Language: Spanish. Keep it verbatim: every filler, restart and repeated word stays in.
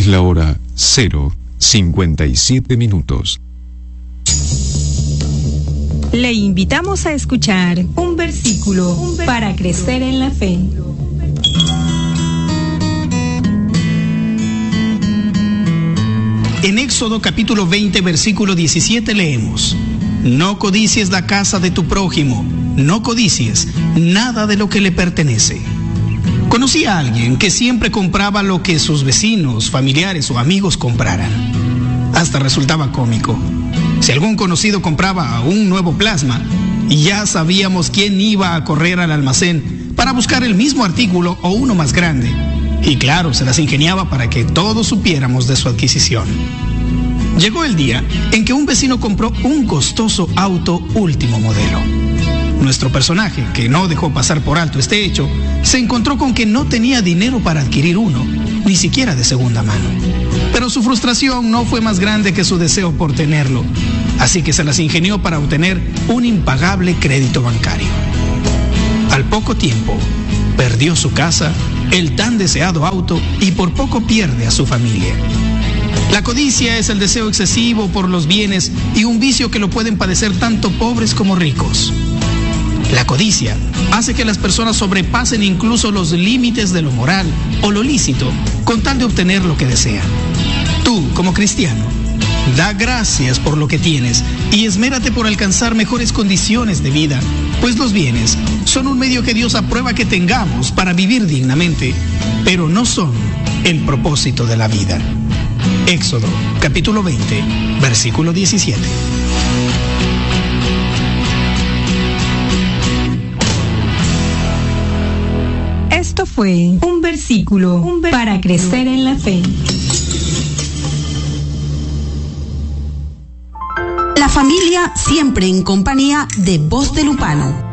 Es la hora cero cincuenta y siete minutos. Le invitamos a escuchar un versículo, un versículo para crecer en la fe. En Éxodo capítulo veinte, versículo diecisiete leemos: No codicies la casa de tu prójimo, no codicies nada de lo que le pertenece. Conocí a alguien que siempre compraba lo que sus vecinos, familiares o amigos compraran. Hasta resultaba cómico. Si algún conocido compraba un nuevo plasma, ya sabíamos quién iba a correr al almacén para buscar el mismo artículo o uno más grande. Y claro, se las ingeniaba para que todos supiéramos de su adquisición. Llegó el día en que un vecino compró un costoso auto último modelo. Nuestro personaje, que no dejó pasar por alto este hecho, se encontró con que no tenía dinero para adquirir uno, ni siquiera de segunda mano. Pero su frustración no fue más grande que su deseo por tenerlo, así que se las ingenió para obtener un impagable crédito bancario. Al poco tiempo, perdió su casa, el tan deseado auto y por poco pierde a su familia. La codicia es el deseo excesivo por los bienes y un vicio que lo pueden padecer tanto pobres como ricos. La codicia hace que las personas sobrepasen incluso los límites de lo moral o lo lícito con tal de obtener lo que desean. Tú, como cristiano, da gracias por lo que tienes y esmérate por alcanzar mejores condiciones de vida, pues los bienes son un medio que Dios aprueba que tengamos para vivir dignamente, pero no son el propósito de la vida. Éxodo, capítulo veinte, versículo diecisiete. Esto fue un versículo, un versículo para crecer en la fe. La familia siempre en compañía de Voz de Lupano.